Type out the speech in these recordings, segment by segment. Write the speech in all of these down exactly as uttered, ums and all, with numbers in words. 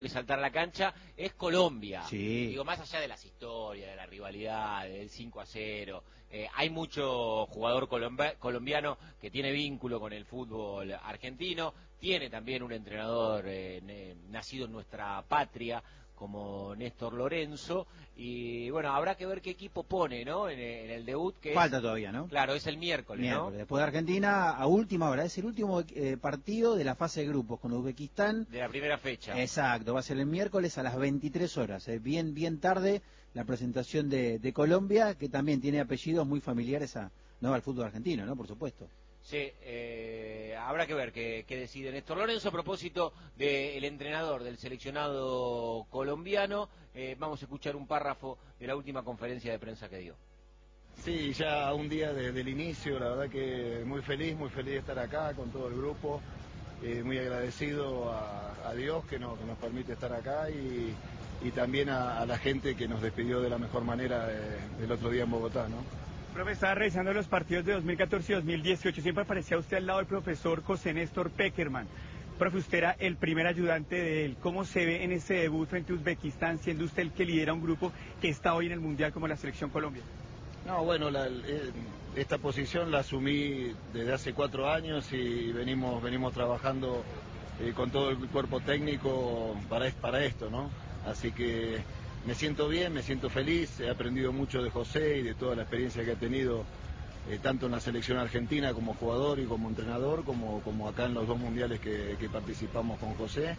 que saltar a la cancha es Colombia. Sí. Digo, más allá de las historias, de la rivalidad, del cinco a cero, eh, hay mucho jugador colombi colombiano que tiene vínculo con el fútbol argentino, tiene también un entrenador eh, nacido en nuestra patria, como Néstor Lorenzo, y bueno, habrá que ver qué equipo pone, ¿no? En, en el debut, que Falta es, todavía, ¿no? Claro, es el miércoles, miércoles. ¿no? Después de Argentina, a última hora, es el último eh, partido de la fase de grupos con Uzbekistán. De la primera fecha. Exacto, va a ser el miércoles a las veintitrés horas, eh, bien bien tarde, la presentación de, de Colombia, que también tiene apellidos muy familiares a, no, al fútbol argentino, ¿no? Por supuesto. Sí, eh, habrá que ver qué, qué decide Néstor Lorenzo a propósito del entrenador del seleccionado colombiano. Eh, vamos a escuchar un párrafo de la última conferencia de prensa que dio. Sí, ya un día de, del inicio, la verdad que muy feliz, muy feliz de estar acá con todo el grupo, eh, muy agradecido a, a Dios que, no, que nos permite estar acá y, y también a, a la gente que nos despidió de la mejor manera eh, el otro día en Bogotá, ¿no? Profe, estaba revisando los partidos de dos mil catorce y dos mil dieciocho, siempre aparecía usted al lado del profesor José Néstor Pekerman. Profe, usted era el primer ayudante de él. ¿Cómo se ve en ese debut frente a Uzbekistán, siendo usted el que lidera un grupo que está hoy en el Mundial como la Selección Colombia? No, bueno, la, eh, esta posición la asumí desde hace cuatro años y venimos, venimos trabajando eh, con todo el cuerpo técnico para, para esto, ¿no? Así que me siento bien, me siento feliz, he aprendido mucho de José y de toda la experiencia que ha tenido, eh, tanto en la selección argentina como jugador y como entrenador, como, como acá en los dos mundiales que, que participamos con José.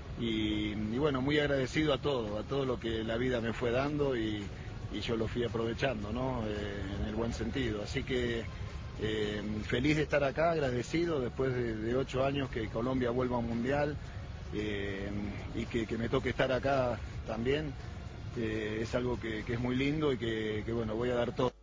Y, y bueno, muy agradecido a todo, a todo lo que la vida me fue dando y, y yo lo fui aprovechando, ¿no? Eh, en el buen sentido. Así que eh, feliz de estar acá, agradecido después de, de ocho años que Colombia vuelva a un mundial eh, y que, que me toque estar acá también. Eh, es algo que, que es muy lindo y que, que bueno, voy a dar todo.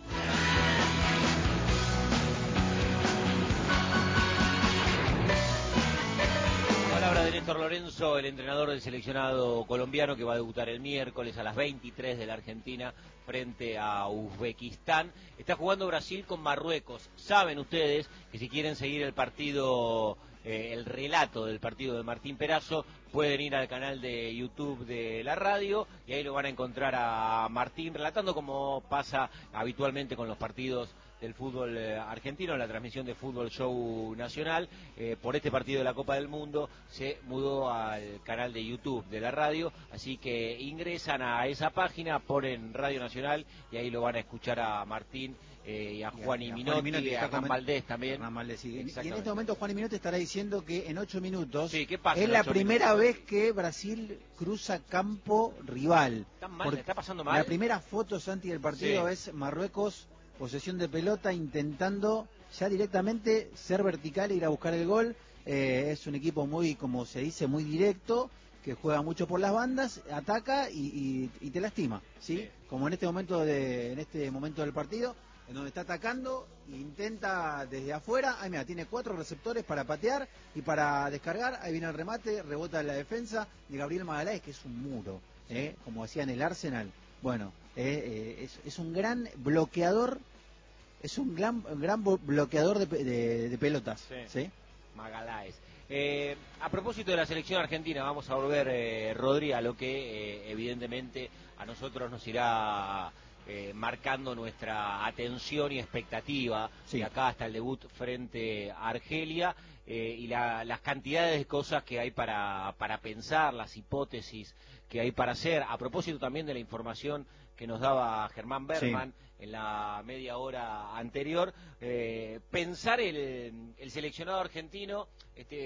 Palabra de Néstor Lorenzo, el entrenador del seleccionado colombiano que va a debutar el miércoles a las veintitrés de la Argentina frente a Uzbekistán. Está jugando Brasil con Marruecos. Saben ustedes que si quieren seguir el partido, eh, el relato del partido de Martín Perazo, pueden ir al canal de YouTube de la radio y ahí lo van a encontrar a Martín relatando como pasa habitualmente con los partidos del fútbol eh, argentino, en la transmisión de Fútbol Show Nacional. Eh, por este partido de la Copa del Mundo se mudó al canal de YouTube de la radio, así que ingresan a esa página, ponen Radio Nacional y ahí lo van a escuchar a Martín eh, y a Juan y Minotti, y a Hernán Valdés también. Valdés, sí. Y en este momento Juan y Minotti estará diciendo que en ocho minutos sí, ¿qué pasa es la primera minutos? vez que Brasil cruza campo rival. ¿Está mal? ¿Está pasando mal? La primera foto, Santi, del partido sí. Es Marruecos, posesión de pelota, intentando ya directamente ser vertical e ir a buscar el gol. Eh, es un equipo muy, como se dice, muy directo, que juega mucho por las bandas, ataca y, y, y te lastima, ¿sí? Sí. Como en este momento de, en este momento del partido, en donde está atacando, intenta desde afuera, ay mira, tiene cuatro receptores para patear y para descargar, ahí viene el remate, rebota en la defensa de Gabriel Magaláes, que es un muro, ¿eh? Como hacía en el Arsenal. Bueno, eh, eh, es, es un gran bloqueador, es un gran, gran bloqueador de, de, de pelotas, sí. ¿Sí? Magaláes. Eh, a propósito de la selección argentina, vamos a volver, eh, Rodri, a lo que eh, evidentemente a nosotros nos irá eh, marcando nuestra atención y expectativa, sí. De acá hasta el debut frente a Argelia, eh, y la, las cantidades de cosas que hay para, para pensar, las hipótesis que hay para hacer. A propósito también de la información que nos daba Germán Berman, sí. En la media hora anterior, eh, pensar el, el seleccionado argentino este,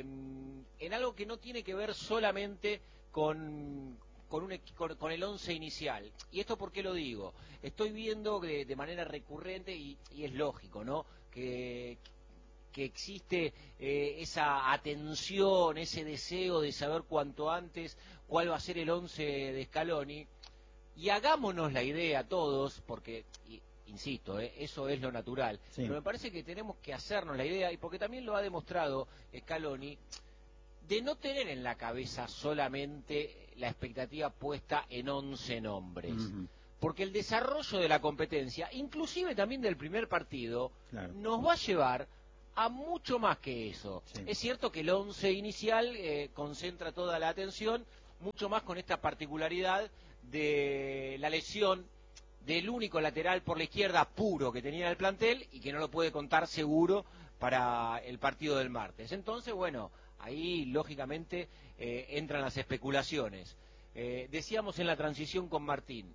en algo que no tiene que ver solamente con, con, un, con, con el once inicial. ¿Y esto por qué lo digo? Estoy viendo de, de manera recurrente, y, y es lógico, ¿no?, que, que existe eh, esa atención, ese deseo de saber cuanto antes cuál va a ser el once de Scaloni. Y hagámonos la idea todos, porque, y, insisto, eh, eso es lo natural, sí. Pero me parece que tenemos que hacernos la idea, y porque también lo ha demostrado Scaloni, de no tener en la cabeza solamente la expectativa puesta en once nombres. Uh-huh. Porque el desarrollo de la competencia, inclusive también del primer partido, claro, nos va a llevar a mucho más que eso. Sí. Es cierto que el once inicial eh, concentra toda la atención. mucho más con esta particularidad de la lesión del único lateral por la izquierda puro que tenía el plantel y que no lo puede contar seguro para el partido del martes. Entonces, bueno, ahí lógicamente eh, entran las especulaciones. Eh, decíamos en la transición con Martín,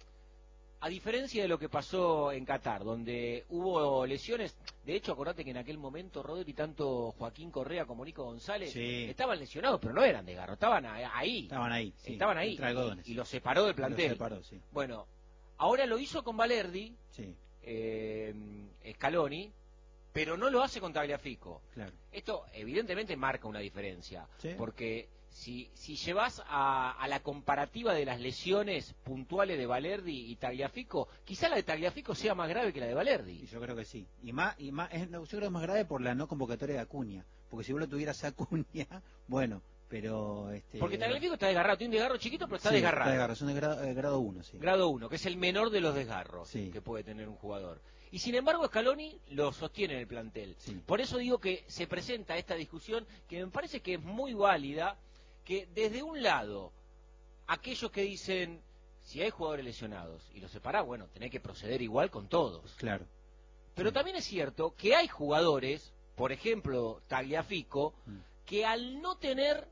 a diferencia de lo que pasó en Qatar, donde hubo lesiones, de hecho, acordate que en aquel momento, Rodri, tanto Joaquín Correa como Nico González sí. estaban lesionados, pero no eran de Garro, estaban ahí. Estaban ahí, sí, estaban ahí. Y, y los separó del plantel. Los separó, sí. Bueno, ahora lo hizo con Valerdi, sí. eh, Scaloni, pero no lo hace con Tagliafico. Claro. Esto evidentemente marca una diferencia, sí. porque si, si llevas a, a la comparativa de las lesiones puntuales de Valerdi y Tagliafico, quizá la de Tagliafico sea más grave que la de Valerdi. Y yo creo que sí. Y más, y más es, yo creo que es más grave por la no convocatoria de Acuña, porque si vos lo tuvieras a Acuña, bueno, pero... este porque Tagliafico está desgarrado, tiene un desgarro chiquito, pero está sí, desgarrado. Está desgarrado, es un desgrado, eh, grado uno, sí. Grado uno, que es el menor de los desgarros sí. que puede tener un jugador. Y sin embargo Scaloni lo sostiene en el plantel. Sí. Por eso digo que se presenta esta discusión que me parece que es muy válida, que desde un lado, aquellos que dicen, si hay jugadores lesionados y los separás, bueno, tenés que proceder igual con todos. Claro. Pero sí. también es cierto que hay jugadores, por ejemplo Tagliafico, mm. que al no tener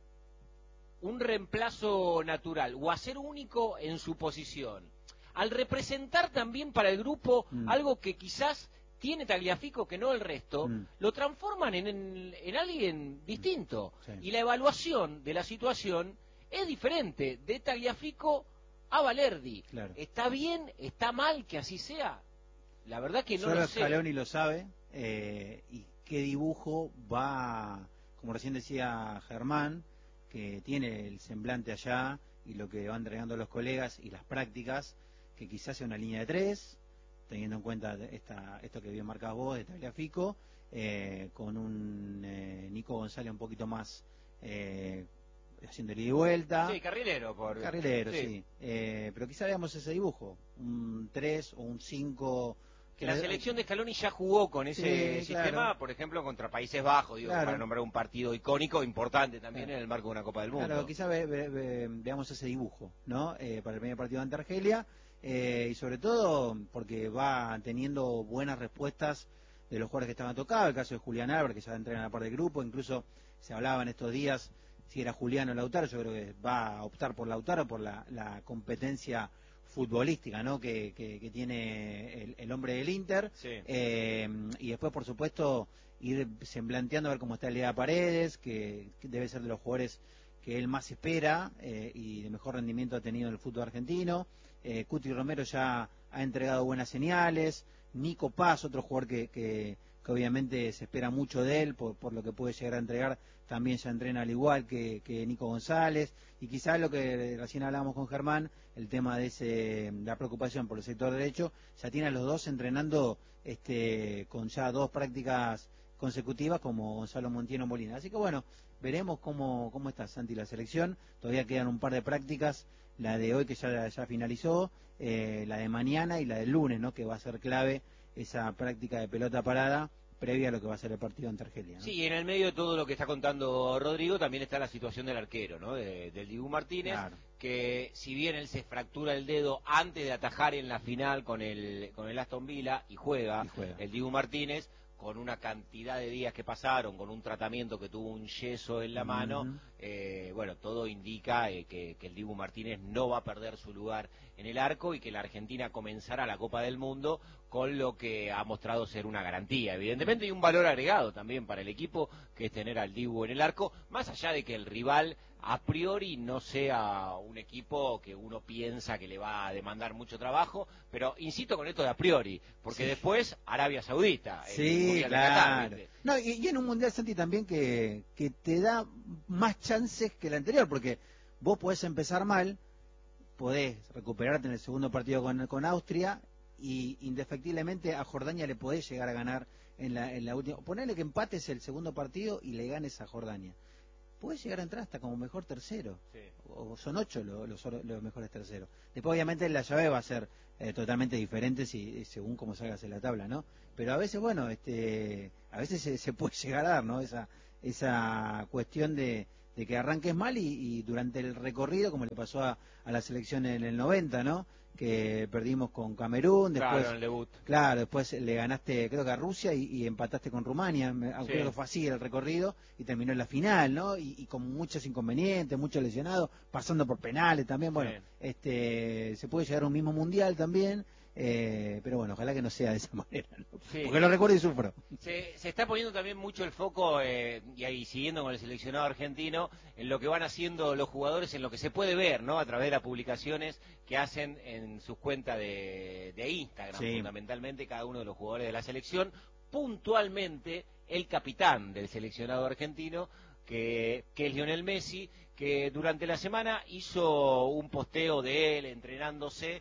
un reemplazo natural o a ser único en su posición, al representar también para el grupo mm. algo que quizás tiene Tagliafico que no el resto, mm. lo transforman en, en, en alguien distinto. Sí. Y la evaluación de la situación es diferente de Tagliafico a Valerdi. Claro. ¿Está bien? ¿Está mal que así sea? La verdad que no Solo lo sé. Scaloni lo sabe. Eh, y qué dibujo va, como recién decía Germán, que tiene el semblante allá y lo que van entregando los colegas y las prácticas, que quizás sea una línea de tres, teniendo en cuenta esta, esto que bien marcado vos de Tagliafico, eh, con un eh, Nico González un poquito más eh, haciendo ida y vuelta. Sí, carrilero. Por... Carrilero, sí. sí. Eh, pero quizá veamos ese dibujo, un tres o un cinco... Que la selección de Scaloni ya jugó con ese sí, sistema, claro. por ejemplo, contra Países Bajos, digo, claro. para nombrar un partido icónico, importante también claro. en el marco de una Copa del Mundo. Claro, quizá ve, ve, ve, veamos ese dibujo, ¿no? Eh, para el primer partido ante Argelia. Eh, y sobre todo porque va teniendo buenas respuestas de los jugadores que estaban tocados, el caso de Julián Álvarez, que ya entrena en la parte del grupo, incluso se hablaba en estos días si era Julián o Lautaro, yo creo que va a optar por Lautaro por la, la competencia futbolística, ¿no? que, que, que tiene el, el hombre del Inter, sí. eh, y después por supuesto ir semblanteando a ver cómo está Lea Paredes, que, que debe ser de los jugadores que él más espera eh, y de mejor rendimiento ha tenido en el fútbol argentino. Eh, Cuti Romero ya ha entregado buenas señales. Nico Paz, otro jugador que, que, que obviamente se espera mucho de él por, por lo que puede llegar a entregar, también ya entrena al igual que, que Nico González. Y quizás lo que recién hablábamos con Germán, el tema de ese, la preocupación por el sector derecho, ya tiene a los dos entrenando este, con ya dos prácticas consecutivas como Gonzalo Montieno Molina. Así que bueno, veremos cómo, cómo está Santi la selección. Todavía quedan un par de prácticas, la de hoy que ya, ya finalizó, eh, la de mañana y la del lunes, ¿no? Que va a ser clave esa práctica de pelota parada previa a lo que va a ser el partido ante Argelia, ¿no? Sí, y en el medio de todo lo que está contando Rodrigo también está la situación del arquero, ¿no? De, del Dibu Martínez, claro. que si bien él se fractura el dedo antes de atajar en la final con el con el Aston Villa y juega, y juega. el Dibu Martínez, con una cantidad de días que pasaron, con un tratamiento que tuvo un yeso en la mano, uh-huh. eh, bueno, todo indica eh, que, que el Dibu Martínez no va a perder su lugar en el arco y que la Argentina comenzará la Copa del Mundo con lo que ha mostrado ser una garantía, evidentemente, y un valor agregado también para el equipo, que es tener al Dibu en el arco, más allá de que el rival a priori no sea un equipo que uno piensa que le va a demandar mucho trabajo, pero insisto con esto de a priori, porque sí. después Arabia Saudita, sí, claro. Qatar, no, y, y en un mundial, Santi, también que, que te da más chances que el anterior, porque vos podés empezar mal, podés recuperarte en el segundo partido con, con Austria, y indefectiblemente a Jordania le podés llegar a ganar en la, en la última. Ponele que empates el segundo partido y le ganes a Jordania. Puedes llegar a entrar hasta como mejor tercero, sí. o son ocho los, los, los mejores terceros. Después obviamente la llave va a ser eh, totalmente diferente si, según cómo salgas en la tabla, ¿no? Pero a veces, bueno, este, a veces se, se puede llegar a dar, ¿no? Esa, esa cuestión de, de que arranques mal y, y durante el recorrido, como le pasó a, a la selección en el noventa, ¿no? Que perdimos con Camerún, después, claro, en el debut. Claro, después le ganaste, creo que a Rusia y, y empataste con Rumania, me, Sí. creo que fue así el recorrido y terminó en la final, ¿no? Y, y con muchos inconvenientes, muchos lesionados, pasando por penales también, bueno, Sí. este, se puede llegar a un mismo mundial también. Eh, pero bueno, ojalá que no sea de esa manera, ¿no? Sí. Porque lo recuerdo y sufro. Se, se está poniendo también mucho el foco, eh, y ahí siguiendo con el seleccionado argentino, en lo que van haciendo los jugadores, en lo que se puede ver, ¿no? A través de las publicaciones que hacen en sus cuentas de, de Instagram, Sí. fundamentalmente cada uno de los jugadores de la selección, puntualmente el capitán del seleccionado argentino, que, que es Lionel Messi, que durante la semana hizo un posteo de él entrenándose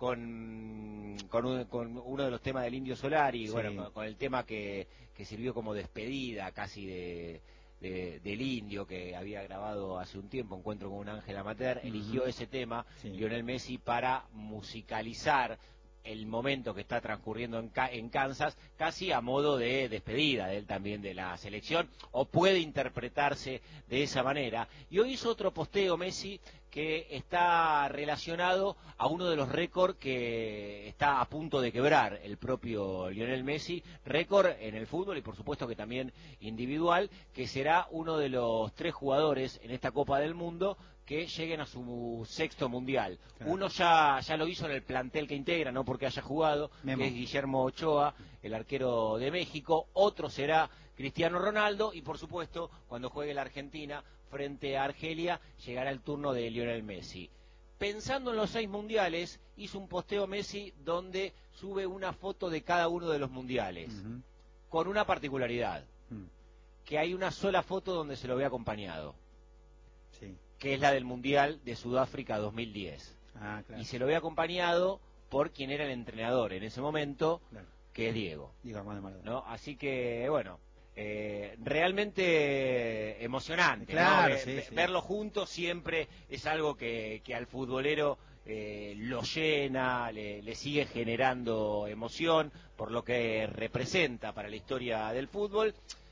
con, con, un, con uno de los temas del Indio Solari, Sí. bueno, con, con el tema que, que sirvió como despedida casi de, de, del Indio, que había grabado hace un tiempo, Encuentro con un ángel amateur, uh-huh. Eligió ese tema, sí. Lionel Messi, para musicalizar el momento que está transcurriendo en, en Kansas, casi a modo de despedida de él también de la selección, o puede interpretarse de esa manera. Y hoy hizo otro posteo Messi que está relacionado a uno de los récords que está a punto de quebrar el propio Lionel Messi, récord en el fútbol y por supuesto que también individual, que será uno de los tres jugadores en esta Copa del Mundo que lleguen a su sexto mundial. Claro. Uno ya ya lo hizo en el plantel que integra, no porque haya jugado, Memo. Que es Guillermo Ochoa, el arquero de México. Otro será Cristiano Ronaldo y por supuesto cuando juegue la Argentina frente a Argelia llegará el turno de Lionel Messi. Pensando en los seis mundiales, hizo un posteo Messi donde sube una foto de cada uno de los mundiales, uh-huh. con una particularidad, uh-huh. que hay una sola foto donde se lo ve acompañado. Sí. Que es la del Mundial de Sudáfrica dos mil diez. Ah, claro. Y se lo ve acompañado por quien era el entrenador en ese momento, claro. que es Diego. Diego Armando Maradona. ¿No? Así que, bueno, eh, realmente emocionante. Claro, ¿no? sí, Ver, sí. Verlo juntos siempre es algo que, que al futbolero eh, lo llena, le, le sigue generando emoción por lo que representa para la historia del fútbol.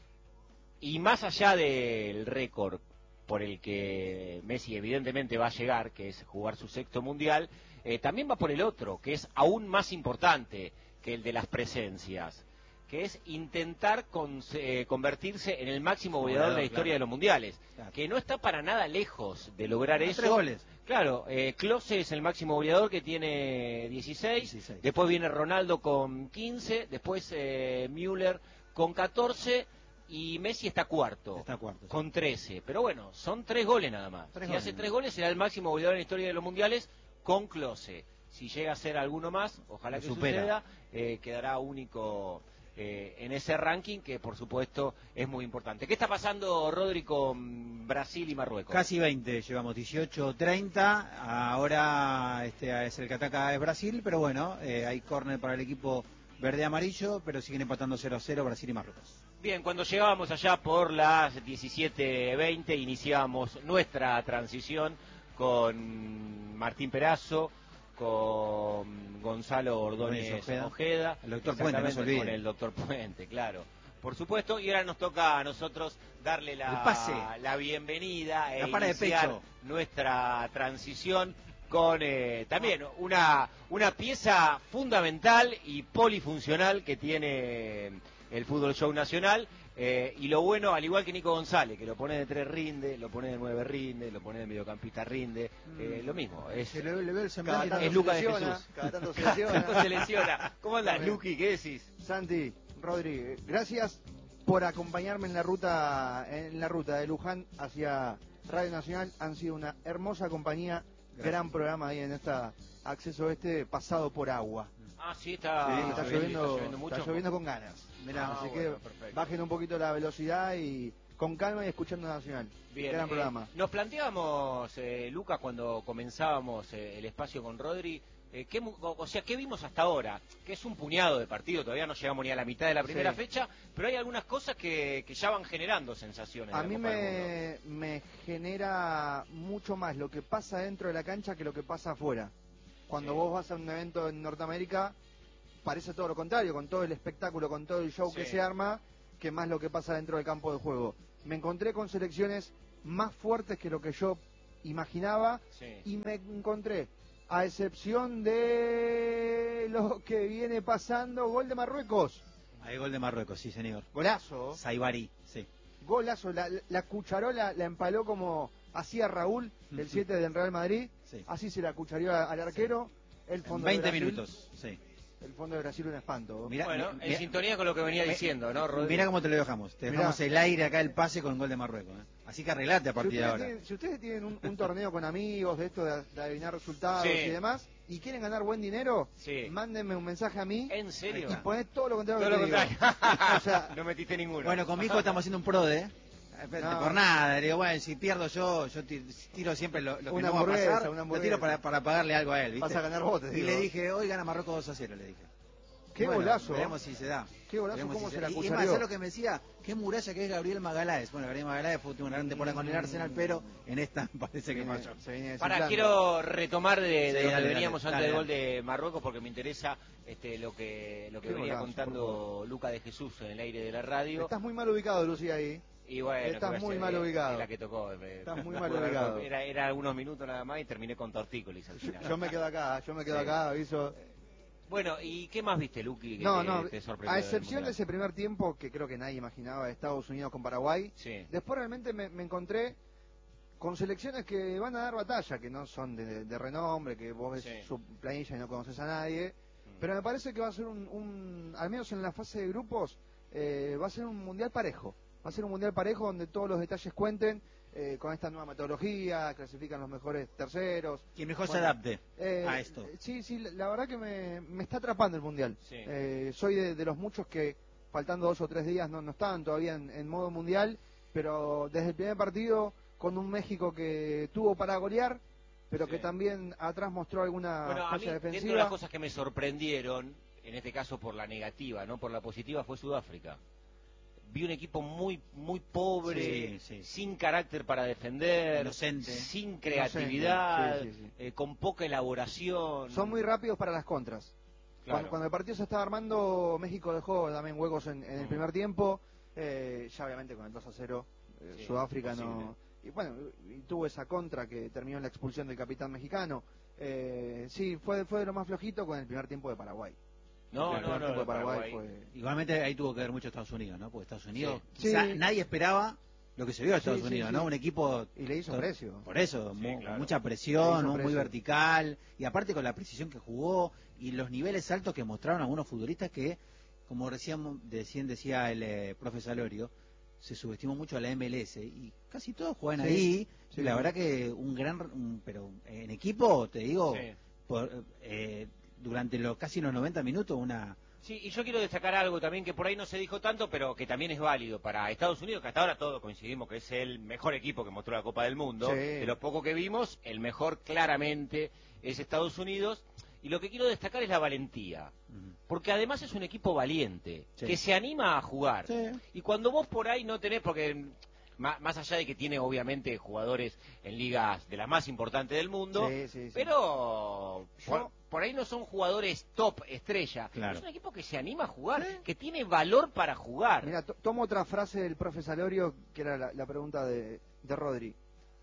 Y más allá del récord por el que Messi evidentemente va a llegar, que es jugar su sexto mundial, eh, también va por el otro, que es aún más importante que el de las presencias, que es intentar con, eh, convertirse en el máximo goleador de la historia claro. de los mundiales, claro. que no está para nada lejos de lograr ah, eso. Tres goles. Claro, eh, Klose es el máximo goleador que tiene dieciséis, dieciséis. Después viene Ronaldo con quince, después eh, Müller con catorce, y Messi está cuarto, está cuarto sí. con trece, pero bueno, son tres goles nada más. Tres si goles, hace tres goles será el máximo goleador en la historia de los mundiales con Klose. Si llega a ser alguno más, ojalá Lo que supera. suceda, eh, quedará único eh, en ese ranking que por supuesto es muy importante. ¿Qué está pasando, Rodri, con Brasil y Marruecos? Casi veinte, llevamos dieciocho treinta, ahora este es el que ataca es Brasil, pero bueno, eh, hay córner para el equipo verde-amarillo, pero siguen empatando cero a cero Brasil y Marruecos. Bien, cuando llegábamos allá por las diecisiete veinte, iniciábamos nuestra transición con Martín Perazo, con Gonzalo Ordóñez Ojeda, Ojeda, el doctor Puente, no se olvide. Con el doctor Puente, claro, por supuesto, y ahora nos toca a nosotros darle la, la bienvenida la e para iniciar de pecho. nuestra transición con eh, también una, una pieza fundamental y polifuncional que tiene el Fútbol Show Nacional, eh, y lo bueno, al igual que Nico González, que lo pone de tres rinde, lo pone de nueve rinde, lo pone de mediocampista rinde, eh, lo mismo. Es, se le, le ve el semblante, es Lucas de Jesús. Cada tanto se lesiona. Cada tanto se lesiona. ¿Cómo andás, Luqui? ¿Qué decís? Santi, Rodri, gracias por acompañarme en la ruta en la ruta de Luján hacia Radio Nacional. Han sido una hermosa compañía, gracias. Gran programa ahí en esta Acceso Este, pasado por agua. Ah, sí, está, sí, está, lloviendo, está lloviendo mucho. Está lloviendo con ganas. Mirá, ah, así bueno, que perfecto. Bajen un poquito la velocidad y con calma y escuchando Nacional. Bien, gran eh, programa. Nos planteábamos, eh, Lucas, cuando comenzábamos eh, el espacio con Rodri, eh, ¿qué, o sea, ¿qué vimos hasta ahora? Que es un puñado de partido, todavía no llegamos ni a la mitad de la primera sí. fecha, pero hay algunas cosas que, que ya van generando sensaciones. A mí me, me genera mucho más lo que pasa dentro de la cancha que lo que pasa afuera. Cuando sí. vos vas a un evento en Norteamérica, parece todo lo contrario, con todo el espectáculo, con todo el show sí. que se arma, que más lo que pasa dentro del campo de juego. Me encontré con selecciones más fuertes que lo que yo imaginaba, Sí. y me encontré, a excepción de lo que viene pasando, gol de Marruecos. Hay gol de Marruecos, sí, señor. Golazo. Saibari, sí. Golazo. La, la cucharola la empaló como hacía Raúl, el siete del Real Madrid. Sí. Así se la cuchareó al arquero. El En fondo veinte de Brasil, minutos, sí. El fondo de Brasil un espanto. Mirá, Bueno, mi- en mirá- sintonía con lo que venía diciendo, ¿no, Rodrigo? Mira cómo te lo dejamos. Te Mirá. dejamos el aire acá, el pase con gol de Marruecos. ¿eh? Así que arreglate a Si partir de ustedes, ahora. tienen, si ustedes tienen un, un torneo con amigos de esto de, de adivinar resultados Sí. y demás, y quieren ganar buen dinero, Sí. mándenme un mensaje a mí ¿En serio? y poned todo lo contrario Todo que lo te digo. contrario. O sea, no metiste ninguno. Bueno, con mi hijo estamos haciendo un prode, ¿eh? No. Por nada, le digo, bueno, si pierdo yo, yo ti- tiro siempre lo, lo que Una no va a hamburguesa, pasar, una lo hamburguesa. tiro para, para pagarle algo a él, ¿viste? vas a ganar vos, te Y digo. le dije, hoy gana Marruecos dos a cero, le dije. Qué Bueno, golazo. Veremos si se da. Qué golazo, Veremos cómo si se la da. Y- Y cuchareó. más, ¿sabes lo que me decía? Qué muralla que es Gabriel Magaláes. Bueno, Gabriel Magaláes fue tuvo una gran temporada con el Arsenal, pero en esta parece que Viene- falló. se viene Para, desinflando. quiero retomar de, de Sí, donde dale, veníamos dale, antes dale, del gol dale. de Marruecos, porque me interesa este, lo que lo que Qué venía golazo, contando Luca de Jesús en el aire de la radio. Estás muy mal ubicado, Lucía, ahí. Y bueno, Estás que muy es- mal es- ubicado. es la que tocó. eh, Estás muy me mal acuerdo, ubicado. Era, era algunos minutos nada más y terminé con tortícolis al final. Yo me quedo acá, yo me quedo Sí. acá, aviso. Bueno, ¿y qué más viste, Luqui, que No, te, no, te sorprendió a del excepción de Mundial? ese primer tiempo que creo que nadie imaginaba de Estados Unidos con Paraguay, Sí. después realmente me, me encontré con selecciones que van a dar batalla, que no son de, de renombre, que vos ves Sí. su planilla y no conoces a nadie, Mm. pero me parece que va a ser un, un- al menos en la fase de grupos, eh, va a ser un mundial parejo, va a ser un mundial parejo donde todos los detalles cuenten, eh, con esta nueva metodología, clasifican los mejores terceros. Quien mejor se Bueno, adapte Eh, a esto. Sí, sí, la- la verdad que me, me está atrapando el mundial. Sí. Eh, soy de, de los muchos que faltando dos o tres días no, no estaban todavía en, en modo mundial, pero desde el primer partido con un México que tuvo para golear, pero Sí. que también atrás mostró alguna Bueno, a mí, falla dentro de defensiva. las cosas que me sorprendieron, en este caso por la negativa, no por la positiva, fue Sudáfrica. Vi un equipo muy muy pobre, Sí, sí. sin carácter para defender, Inocente. sin creatividad, Inocente, sí, sí, sí. eh, con poca elaboración. Son muy rápidos para las contras. Claro. Cuando, cuando el partido se estaba armando, México dejó también huecos en, en el Mm. primer tiempo. Eh, ya obviamente con el dos a cero, eh, Sí, Sudáfrica no. imposible. Y bueno, y tuvo esa contra que terminó en la expulsión del capitán mexicano. Eh, sí, fue, fue de lo más flojito con el primer tiempo de Paraguay. No, el no, primer no, tiempo de no, Paraguay, Paraguay. fue. Igualmente ahí tuvo que ver mucho Estados Unidos, ¿no? Porque Estados Unidos, Sí. quizá Sí. nadie esperaba lo que se vio a Sí, Estados sí, Unidos, sí. ¿no? Un equipo... Y le hizo to- precio. Por eso, Sí, mu- claro. mucha Le presión, hizo ¿no? Muy precio. vertical, y aparte con la precisión que jugó y los niveles altos que mostraron algunos futbolistas que, como recién, recién decía el eh, profe Salorio, se subestimó mucho a la M L S y casi todos juegan Sí, ahí, sí. y la verdad que un gran, un- pero en equipo, te digo, Sí. por, eh, durante los casi los noventa minutos una... Sí, y yo quiero destacar algo también que por ahí no se dijo tanto, pero que también es válido para Estados Unidos, que hasta ahora todos coincidimos que es el mejor equipo que mostró la Copa del Mundo. Sí. De lo poco que vimos, el mejor claramente es Estados Unidos. Y lo que quiero destacar es la valentía, porque además es un equipo valiente, Sí. que se anima a jugar. Sí. Y cuando vos por ahí no tenés, porque má- más allá de que tiene obviamente jugadores en ligas de las más importantes del mundo, Sí, sí, sí. pero Yo- por, por ahí no son jugadores top estrella. Claro. Es un equipo que se anima a jugar, que tiene valor para jugar. Mira, to- tomo otra frase del profe Salorio, que era la, la pregunta de, de Rodri.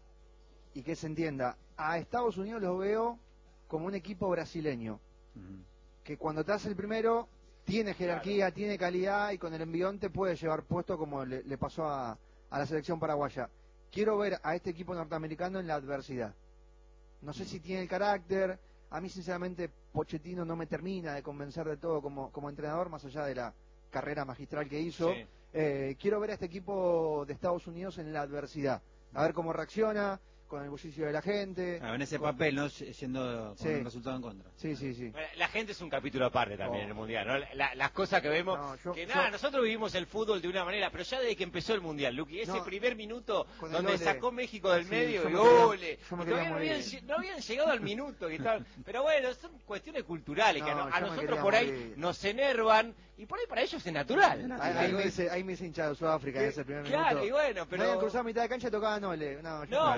Y que se entienda, a Estados Unidos los veo como un equipo brasileño, Ujú. que cuando te hace el primero, tiene jerarquía, tiene calidad y con el envión te puede llevar puesto como le, le pasó a, a la selección paraguaya. Quiero ver a este equipo norteamericano en la adversidad. No sé si tiene el carácter. A mí, sinceramente, Pochettino no me termina de convencer de todo como, como entrenador, más allá de la carrera magistral que hizo. Sí. Eh, quiero ver a este equipo de Estados Unidos en la adversidad. A ver cómo reacciona, con el bullicio de la gente. Claro, en ese con- papel, ¿no? Siendo con Sí. un resultado en contra. Sí, sí, sí. Bueno, la gente es un capítulo aparte también Oh. en el Mundial, ¿no? La- las cosas que vemos, No, yo- que yo- nada, nosotros vivimos el fútbol de una manera, pero ya desde que empezó el Mundial, Luqui, ese No, primer minuto con el donde ole. sacó México del Sí, medio yo y me quería- ole, yo me y quería todavía no habían, morir. lle- no habían llegado al minuto, y tal. Pero bueno, son cuestiones culturales que a, No, no- yo a me nosotros quería por ahí morir. nos enervan, y por ahí para ellos es natural. Ahí, ahí me hice, ahí me hice hinchado de Sudáfrica en ese primer Claro, minuto. y bueno, pero... Me habían cruzado a mitad de cancha y tocaban ole. No, yo No, me- bueno, y, y-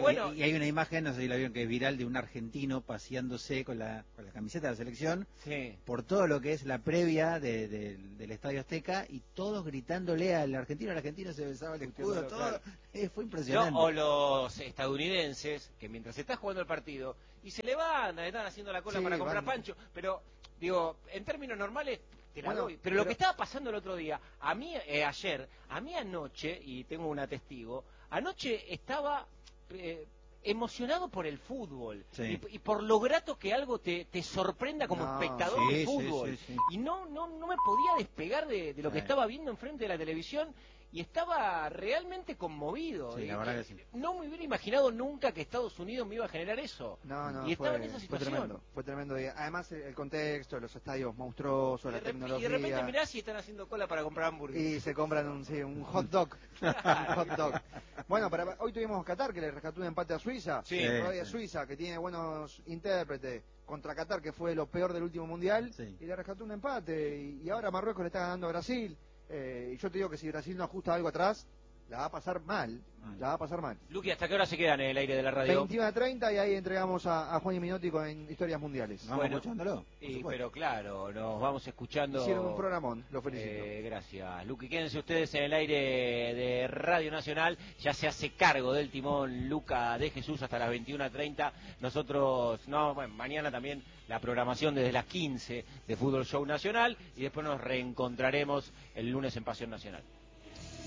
y hay una imagen, no sé si la vieron, que es viral, de un argentino paseándose con la, con la camiseta de la selección Sí. por todo lo que es la previa de, de, del Estadio Azteca, y todos gritándole al argentino, el argentino se besaba el escudo, Claro, todo. claro. Eh, fue No, impresionante. o los estadounidenses, que mientras está jugando el partido, y se levantan, están haciendo la cola Sí, para comprar van- pancho, pero, digo, en términos normales, te la Bueno, doy. Pero, lo pero- que estaba pasando el otro día, a mí, eh, ayer, a mí anoche, y tengo una testigo, anoche estaba... eh, emocionado por el fútbol Sí. y, y por lo grato que algo te, te sorprenda como No, espectador sí, de sí, fútbol. sí, sí. Y no, no, no me podía despegar de, de lo que Sí. estaba viendo enfrente de la televisión, y estaba realmente conmovido. Sí, la Y- verdad y- que sí. No me hubiera imaginado nunca que Estados Unidos me iba a generar eso. No, no, y estaba fue, en esa fue situación. tremendo, fue tremendo. Y además el, el contexto, los estadios monstruosos, Y la de, rep- y tecnología. de repente mirás y están haciendo cola para comprar hamburguesas. Y se compran un, sí, un hot dog. un hot dog. Bueno, para, hoy tuvimos Qatar, que le rescató un empate a Suiza. Sí. Todavía sí. Suiza, que tiene buenos intérpretes, contra Qatar, que fue lo peor del último mundial. Sí. Y le rescató un empate. Y, y ahora Marruecos le está ganando a Brasil. Eh, y yo te digo que si Brasil no ajusta algo atrás, la va a pasar mal. Mal. La va a pasar mal. Luqui, ¿hasta qué hora se quedan en el aire de la radio? veintiuno a treinta y ahí entregamos a, a Juan y Minotti con Historias Mundiales. Vamos Bueno, escuchándolo, por Y, supuesto. pero claro, nos vamos escuchando. Hicieron un programón, lo felicito. Eh, gracias, Luqui. Quédense ustedes en el aire de Radio Nacional. Ya se hace cargo del timón Luca de Jesús hasta las veintiuno a treinta. Nosotros, no, bueno, mañana también la programación desde las quince de Fútbol Show Nacional. Y después nos reencontraremos el lunes en Pasión Nacional.